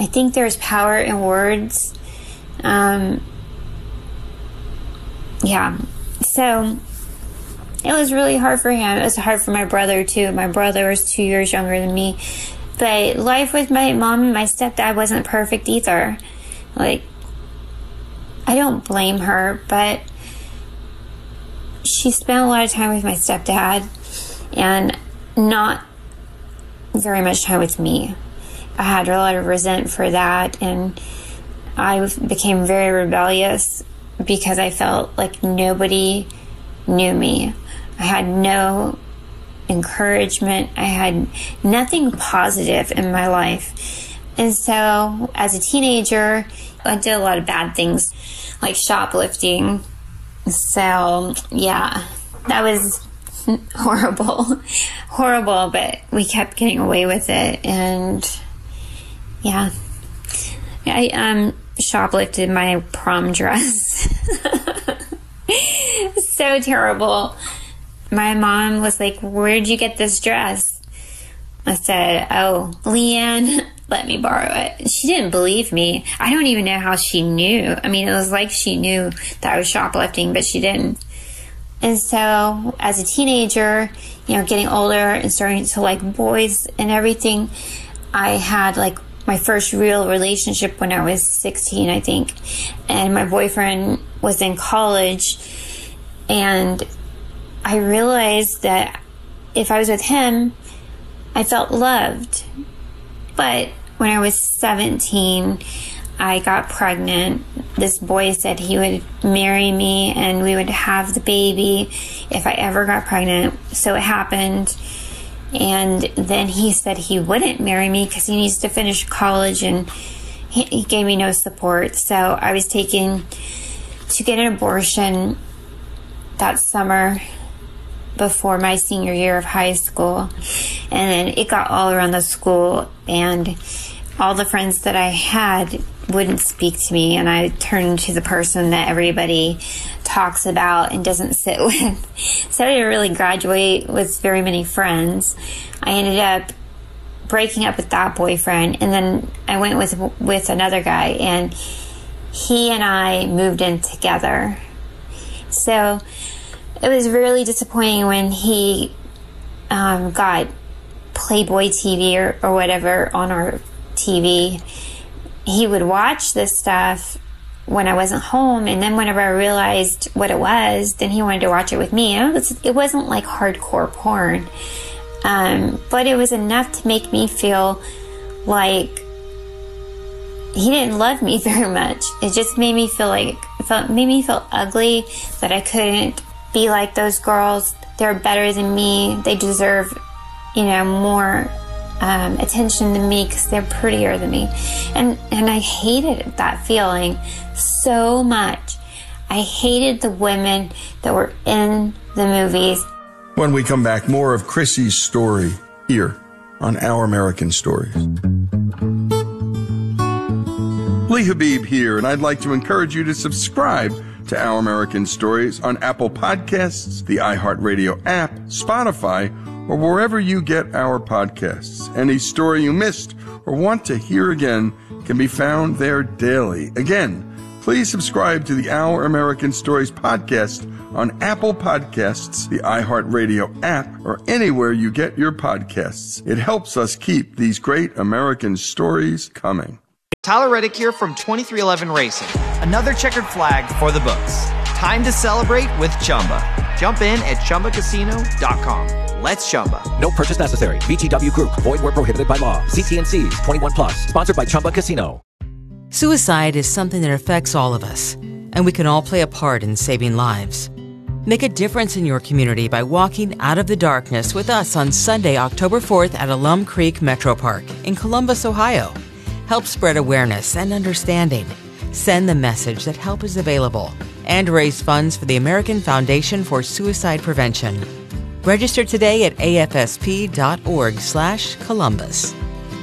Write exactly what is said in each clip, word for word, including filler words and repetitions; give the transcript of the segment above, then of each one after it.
I think there's power in words. Um, yeah. So it was really hard for him. It was hard for my brother, too. My brother was two years younger than me. But life with my mom and my stepdad wasn't perfect either. Like, I don't blame her, but she spent a lot of time with my stepdad and not very much time with me. I had a lot of resentment for that, and I became very rebellious because I felt like nobody knew me. I had no encouragement. I had nothing positive in my life. And so as a teenager, I did a lot of bad things, like shoplifting. So, yeah, that was horrible. Horrible, but we kept getting away with it. And, yeah, I um, shoplifted my prom dress. So terrible. My mom was like, "Where'd you get this dress?" I said, "Oh, Leanne let me borrow it." She didn't believe me. I don't even know how she knew. I mean, it was like she knew that I was shoplifting, but she didn't. And so as a teenager, you know, getting older and starting to like boys and everything, I had like my first real relationship when I was sixteen, I think. And my boyfriend was in college, and I realized that if I was with him, I felt loved. But when I was seventeen, I got pregnant. This boy said he would marry me and we would have the baby if I ever got pregnant. So it happened. And then he said he wouldn't marry me because he needs to finish college, and he, he gave me no support. So I was taken to get an abortion that summer before my senior year of high school. And then it got all around the school, and all the friends that I had wouldn't speak to me, and I turned into the person that everybody talks about and doesn't sit with. So I didn't really graduate with very many friends. I ended up breaking up with that boyfriend, and then I went with with another guy, and he and I moved in together. So it was really disappointing when he um, got Playboy T V or, or whatever on our T V. He would watch this stuff when I wasn't home, and then whenever I realized what it was, then he wanted to watch it with me. It, was, it wasn't like hardcore porn, um, but it was enough to make me feel like he didn't love me very much. It just made me feel like, it felt, made me feel ugly, that I couldn't be like those girls. They're better than me. They deserve, you know, more um, attention than me because they're prettier than me. And and I hated that feeling so much. I hated the women that were in the movies. When we come back, more of Chrissy's story here on Our American Stories. Lee Habib here, and I'd like to encourage you to subscribe to Our American Stories on Apple Podcasts, the iHeartRadio app, Spotify, or wherever you get our podcasts. Any story you missed or want to hear again can be found there daily. Again, please subscribe to the Our American Stories podcast on Apple Podcasts, the iHeartRadio app, or anywhere you get your podcasts. It helps us keep these great American stories coming. Tyler Reddick here from twenty-three eleven Racing. Another checkered flag for the books. Time to celebrate with Chumba. Jump in at Chumba Casino dot com. Let's Chumba. No purchase necessary. V G W Group. Void where prohibited by law. See T and C's. twenty-one plus. Sponsored by Chumba Casino. Suicide is something that affects all of us, and we can all play a part in saving lives. Make a difference in your community by walking out of the darkness with us on Sunday, October fourth at Alum Creek Metro Park in Columbus, Ohio. Help spread awareness and understanding. Send the message that help is available and raise funds for the American Foundation for Suicide Prevention. Register today at A F S P dot org slash Columbus.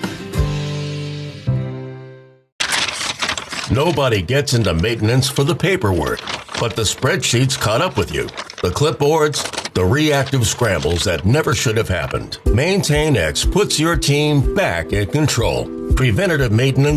Nobody gets into maintenance for the paperwork, but the spreadsheets caught up with you. The clipboards, the reactive scrambles that never should have happened. MaintainX puts your team back in control. Preventative maintenance